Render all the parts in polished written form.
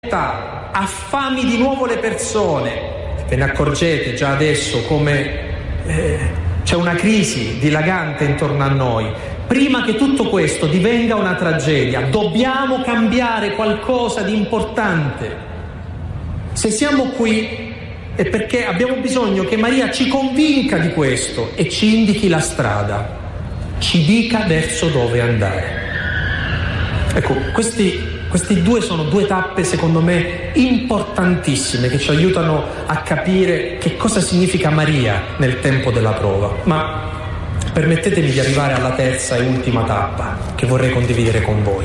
affami di nuovo le persone. Ve ne accorgete già adesso come c'è una crisi dilagante intorno a noi. Prima che tutto questo divenga una tragedia, dobbiamo cambiare qualcosa di importante. Se siamo qui è perché abbiamo bisogno che Maria ci convinca di questo e ci indichi la strada, ci dica verso dove andare. Ecco, questi due sono due tappe, secondo me, importantissime, che ci aiutano a capire che cosa significa Maria nel tempo della prova. Ma permettetemi di arrivare alla terza e ultima tappa, che vorrei condividere con voi.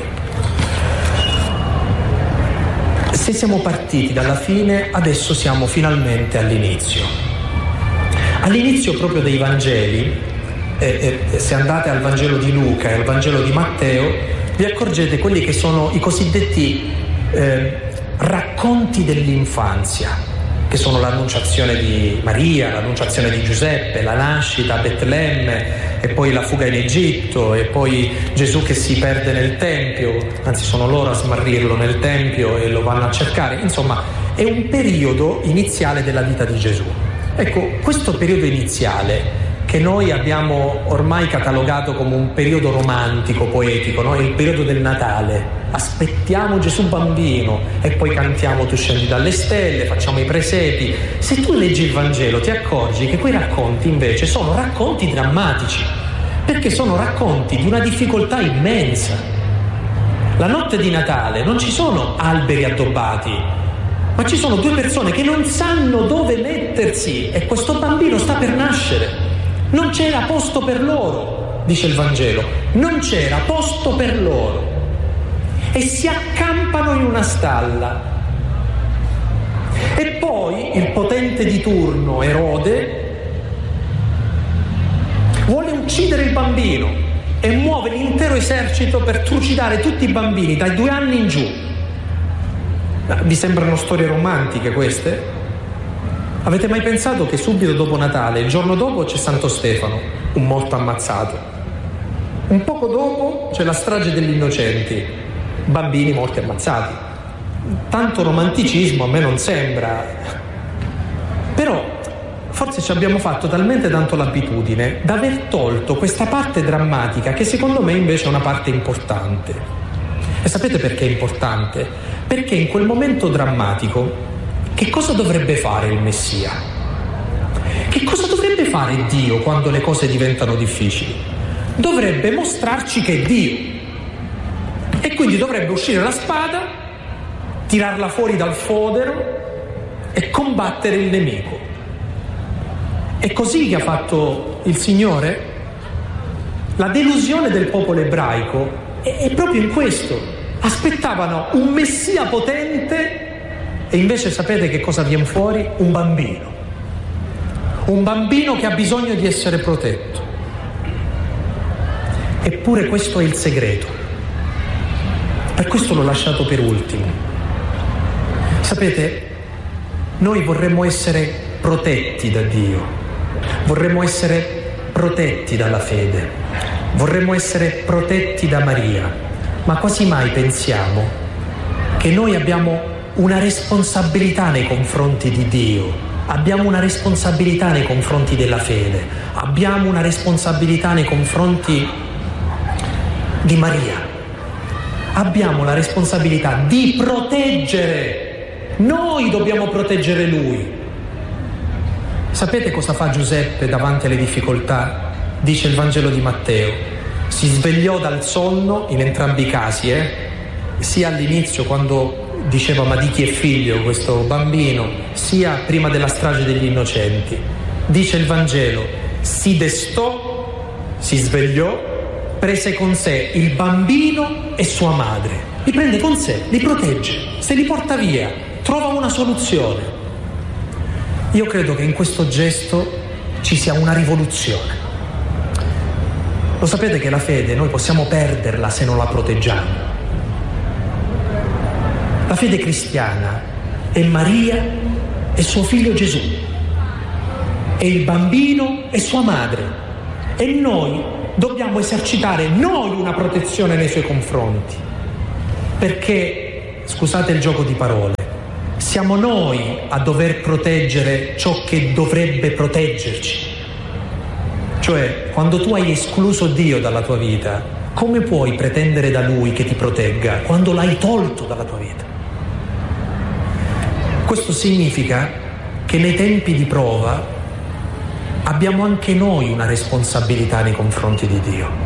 Se siamo partiti dalla fine, adesso siamo finalmente all'inizio. All'inizio proprio dei Vangeli, se andate al Vangelo di Luca e al Vangelo di Matteo, vi accorgete quelli che sono i cosiddetti racconti dell'infanzia, che sono l'annunciazione di Maria, l'annunciazione di Giuseppe, la nascita a Betlemme, e poi la fuga in Egitto, e poi Gesù che si perde nel Tempio, anzi sono loro a smarrirlo nel Tempio e lo vanno a cercare. Insomma, è un periodo iniziale della vita di Gesù. Ecco, questo periodo iniziale, che noi abbiamo ormai catalogato come un periodo romantico, poetico, no? Il periodo del Natale. Aspettiamo Gesù bambino e poi cantiamo Tu scendi dalle stelle, facciamo i presepi. Se tu leggi il Vangelo ti accorgi che quei racconti invece sono racconti drammatici, perché sono racconti di una difficoltà immensa. La notte di Natale non ci sono alberi addobbati, ma ci sono due persone che non sanno dove mettersi e questo bambino sta per nascere. Non c'era posto per loro, dice il Vangelo, non c'era posto per loro. E si accampano in una stalla. E poi il potente di turno, Erode, vuole uccidere il bambino e muove l'intero esercito per trucidare tutti i bambini dai 2 anni in giù. Vi sembrano storie romantiche queste? Avete mai pensato che subito dopo Natale, il giorno dopo, c'è Santo Stefano, un morto ammazzato? Un poco dopo c'è la strage degli innocenti, bambini morti ammazzati. Tanto romanticismo a me non sembra. Però forse ci abbiamo fatto talmente tanto l'abitudine da aver tolto questa parte drammatica, che secondo me invece è una parte importante. E sapete perché è importante? Perché in quel momento drammatico, che cosa dovrebbe fare il Messia? Che cosa dovrebbe fare Dio quando le cose diventano difficili? Dovrebbe mostrarci che è Dio. E quindi dovrebbe uscire la spada, tirarla fuori dal fodero e combattere il nemico. È così che ha fatto il Signore? La delusione del popolo ebraico è proprio in questo. Aspettavano un Messia potente e invece sapete che cosa viene fuori? Un bambino. Un bambino che ha bisogno di essere protetto. Eppure questo è il segreto. Per questo l'ho lasciato per ultimo. Sapete, noi vorremmo essere protetti da Dio, vorremmo essere protetti dalla fede, vorremmo essere protetti da Maria, ma quasi mai pensiamo che noi abbiamo una responsabilità nei confronti di Dio, abbiamo una responsabilità nei confronti della fede, abbiamo una responsabilità nei confronti di Maria, abbiamo la responsabilità di proteggere, noi dobbiamo proteggere Lui. Sapete cosa fa Giuseppe davanti alle difficoltà? Dice il Vangelo di Matteo, si svegliò dal sonno in entrambi i casi, sia all'inizio quando diceva ma di chi è figlio questo bambino, sia prima della strage degli innocenti. Dice il Vangelo, si destò, si svegliò, prese con sé il bambino e sua madre. Li prende con sé, li protegge, se li porta via, trova una soluzione. Io credo che in questo gesto ci sia una rivoluzione. Lo sapete che la fede noi possiamo perderla se non la proteggiamo. La fede cristiana è Maria e suo figlio Gesù, è il bambino e sua madre, e noi dobbiamo esercitare noi una protezione nei suoi confronti, perché scusate il gioco di parole, siamo noi a dover proteggere ciò che dovrebbe proteggerci. Cioè, quando tu hai escluso Dio dalla tua vita, come puoi pretendere da Lui che ti protegga quando l'hai tolto dalla tua vita? Questo significa che nei tempi di prova abbiamo anche noi una responsabilità nei confronti di Dio.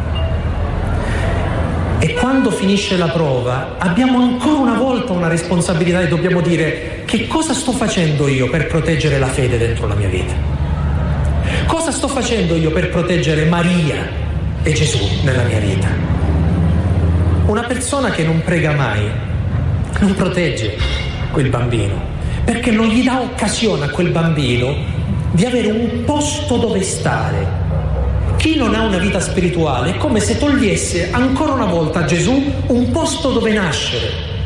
E quando finisce la prova abbiamo ancora una volta una responsabilità e dobbiamo dire: che cosa sto facendo io per proteggere la fede dentro la mia vita? Cosa sto facendo io per proteggere Maria e Gesù nella mia vita? Una persona che non prega mai non protegge quel bambino, perché non gli dà occasione a quel bambino di avere un posto dove stare. Chi non ha una vita spirituale è come se togliesse ancora una volta a Gesù un posto dove nascere.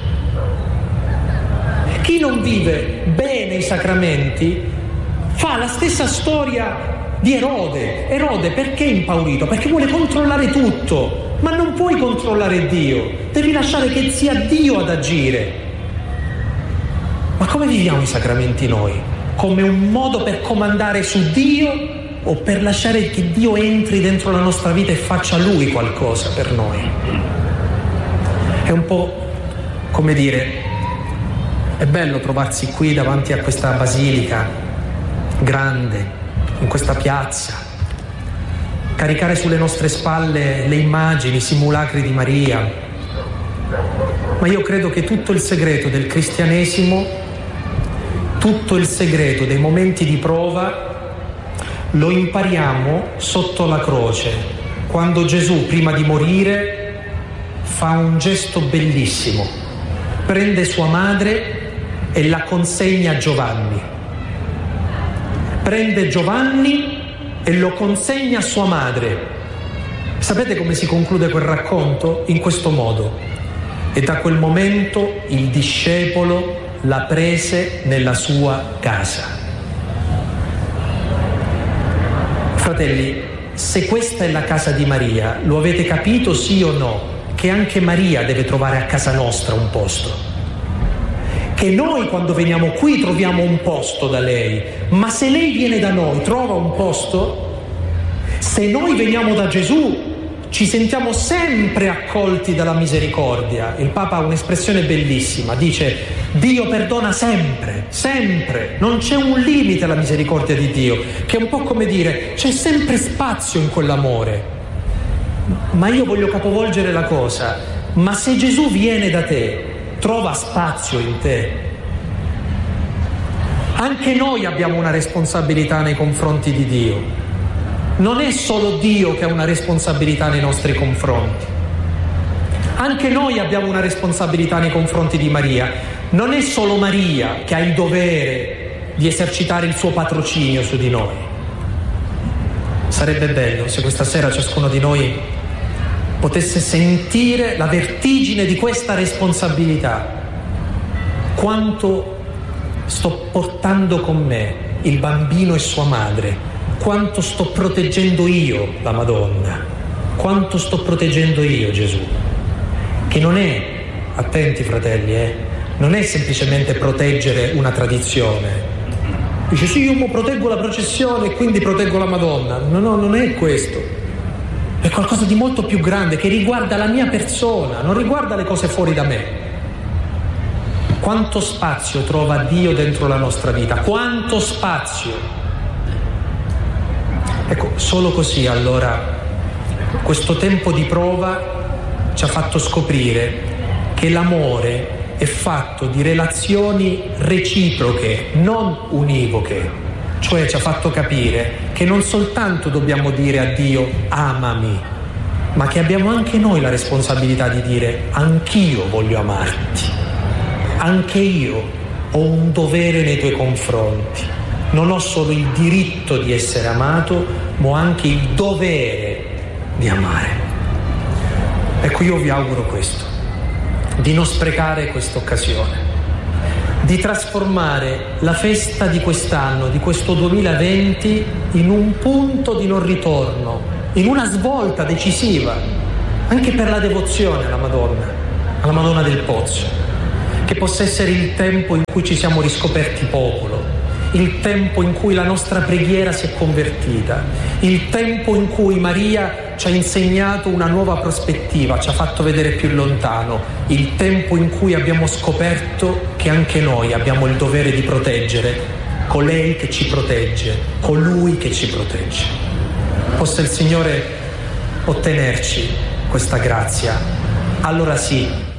Chi non vive bene i sacramenti fa la stessa storia di Erode. Erode perché è impaurito? Perché vuole controllare tutto, ma non puoi controllare Dio, devi lasciare che sia Dio ad agire. Ma come viviamo i sacramenti noi? Come un modo per comandare su Dio o per lasciare che Dio entri dentro la nostra vita e faccia Lui qualcosa per noi? È un po' come dire, è bello trovarsi qui davanti a questa basilica grande, in questa piazza, caricare sulle nostre spalle le immagini, i simulacri di Maria, ma io credo che tutto il segreto del cristianesimo, tutto il segreto dei momenti di prova lo impariamo sotto la croce, quando Gesù prima di morire fa un gesto bellissimo, prende sua madre e la consegna a Giovanni, prende Giovanni e lo consegna a sua madre. Sapete come si conclude quel racconto? In questo modo: e da quel momento il discepolo la prese nella sua casa. Fratelli, se questa è la casa di Maria, lo avete capito sì o no? Che anche Maria deve trovare a casa nostra un posto. Che noi quando veniamo qui troviamo un posto da lei, ma se lei viene da noi trova un posto? Se noi veniamo da Gesù ci sentiamo sempre accolti dalla misericordia. Il Papa ha un'espressione bellissima, dice: Dio perdona sempre, sempre, non c'è un limite alla misericordia di Dio, che è un po' come dire c'è sempre spazio in quell'amore. Ma io voglio capovolgere la cosa: ma se Gesù viene da te, trova spazio in te? Anche noi abbiamo una responsabilità nei confronti di Dio. Non è solo Dio che ha una responsabilità nei nostri confronti. Anche noi abbiamo una responsabilità nei confronti di Maria. Non è solo Maria che ha il dovere di esercitare il suo patrocinio su di noi. Sarebbe bello se questa sera ciascuno di noi potesse sentire la vertigine di questa responsabilità. Quanto sto portando con me il bambino e sua madre? Quanto sto proteggendo io la Madonna? Quanto sto proteggendo io Gesù? Che non è, attenti fratelli, non è semplicemente proteggere una tradizione. Dice sì, io proteggo la processione e quindi proteggo la Madonna. No, non è questo. È qualcosa di molto più grande che riguarda la mia persona, non riguarda le cose fuori da me. Quanto spazio trova Dio dentro la nostra vita? Quanto spazio? Ecco, solo così allora questo tempo di prova ci ha fatto scoprire che l'amore è fatto di relazioni reciproche, non univoche. Cioè ci ha fatto capire che non soltanto dobbiamo dire a Dio amami, ma che abbiamo anche noi la responsabilità di dire anch'io voglio amarti, anche io ho un dovere nei tuoi confronti. Non ho solo il diritto di essere amato, ma ho anche il dovere di amare. Ecco, io vi auguro questo, di non sprecare questa occasione, di trasformare la festa di quest'anno, di questo 2020, in un punto di non ritorno, in una svolta decisiva, anche per la devozione alla Madonna del Pozzo. che possa essere il tempo in cui ci siamo riscoperti popolo, il tempo in cui la nostra preghiera si è convertita, il tempo in cui Maria ci ha insegnato una nuova prospettiva, ci ha fatto vedere più lontano, il tempo in cui abbiamo scoperto che anche noi abbiamo il dovere di proteggere colei che ci protegge, colui che ci protegge. Possa il Signore ottenerci questa grazia. Allora sì,